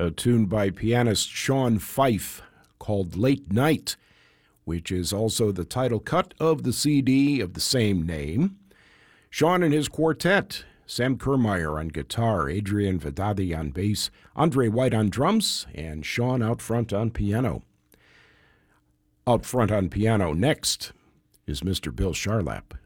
a tune by pianist Sean Fife called Late Night, which is also the title cut of the CD of the same name. Sean and his quartet, Sam Kermeyer on guitar, Adrian Vedadi on bass, Andre White on drums, and Sean out front on piano. Out front on piano next is Mr. Bill Charlap.